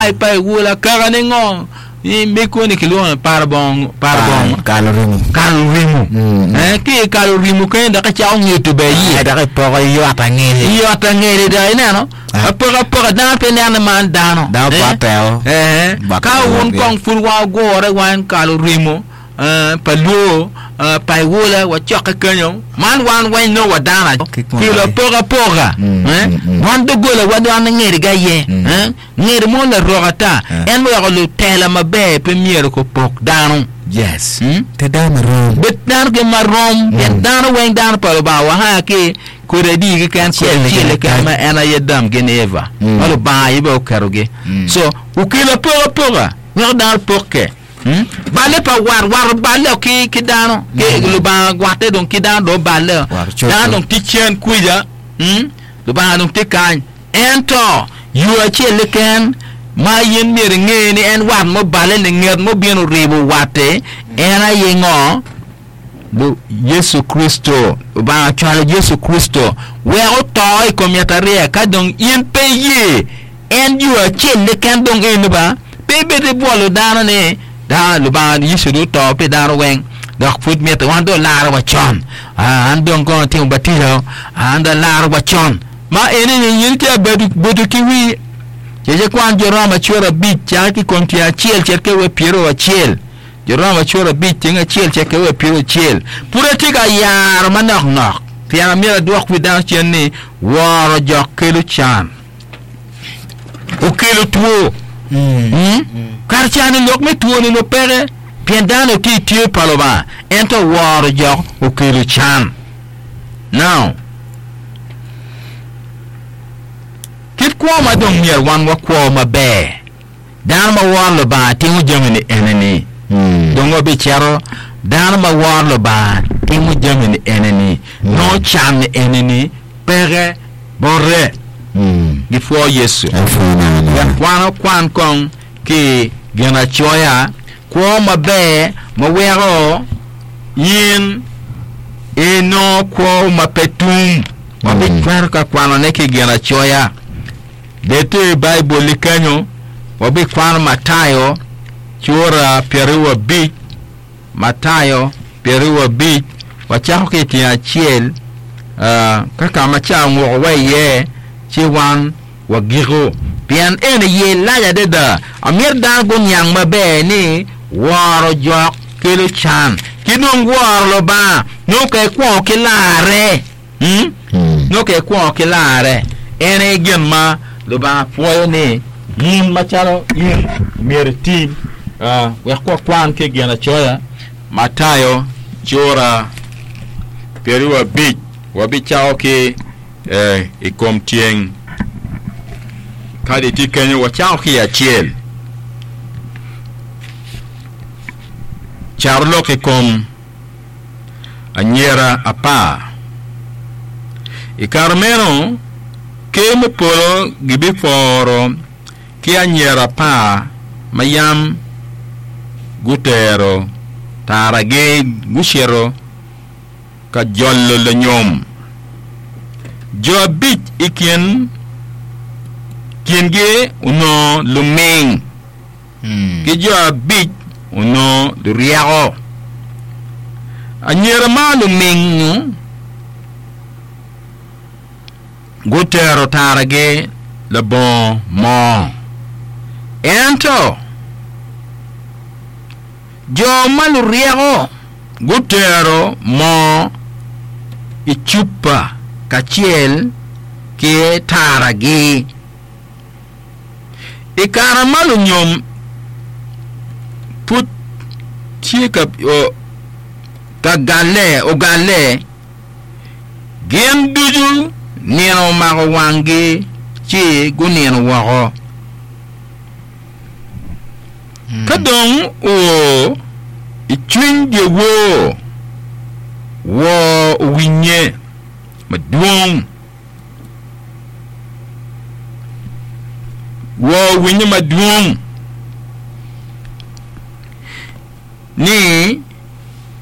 pa wula kagane ngong me ko ni kilo parbong kalorimu ki kalorimu ke da ka chaong youtube yi da ka po yo atangere da ina no apora da pe na man dano da patel ka won kong furwa gore wan kalorimu paluo pai wula wa choka kanyo man wan no wa dana kilo pora wan do gola wa do an ngeri ga ye ngeri mo la rogata en mo ya lu tela mabe premier ko pok dano yes te dana rom bet dan ke marom en dano wen dano pa ba wa ha ke ko de di ke kan chele ka ma ana yedam geneva wala ba yibo karuge so ukila pora wa dan pokke bale pa war bale ki dano ke lu ba gwate don ki dano bale dano ti chen kuya lu ba don ti kan ento you a chele ken ma yen mir ngeni en war mo bale ne nged mo bieno ribo wate era yengo lu Yesu Kristo ba chala Yesu Kristo we o toy komiataria ka don yen peye en you a chele ken don en ba bebe de bolo dano ne da lu ba Yesu do to pe daro wen da fut met wan do lar wa chon an don ko ti batiro an da lar wa chon ma ene ni yin te bedu kiwi je kwan jora ma chora bit cha ki kon ti a chiel che we piero a chiel jora ma chora bit tinga chiel che we piero chiel pure ti ga yar ma nok ti a mi do ku da chen ni woro jok kelu chan o kelu tuo karchani lok me tuoni no pere piendano ti tie paloba ento woro jok o kelu chan now kit kwa ma dong mier wan wa kwa ma be dan ma warlo ba tingu jamini eneni dongo be chero dan ma warlo ba tingu jamini eneni no chan eneni pere borre before Yesu ya kwan kong ki gena choya kwa ma be ma wero yin eno kwa ma petum ma be kwar ka kwano ne ki gena choya dete Bible likanyo wa be kwano Matayo chora periwa bit Matayo periwa bit wa chako ki ti achiel kaka ma cha ngo wa ye chi wan wa giro pian ene ye la ya de da amir da gon yang ma be ni waro jok kilo chan kinong war lo ba no ke kwa ke lare no ke kwa ke lare ene gen ma lo ba foyo ni yin ma chalo yin mir team we kwa kwan ke gena choya Matayo chora periwa bit wa bi chao ke ikom tieng kadi ti kenyo wa chao ki achiel charlo ke kom anyera apa ikarmeno ke mo polo gibi foro ki anyera pa mayam gutero tarage gushero ka jollo le nyom jo bit ikien kienge uno lumeng ki jo bit uno riago anyera ma lumeng gutero tarage le bon mo ento jo malu riago gutero mo ichupa kachiel ke tarage ikara malu nyom put chika o gale gen duju neno mago wange chi guneno wago kadong o ichwinge wo winye maduong wo winye maduong ni